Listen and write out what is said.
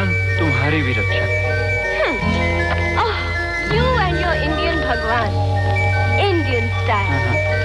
भगवान तुम्हारी भी रक्षा करे। You and your Indian Bhagwan. Indian style.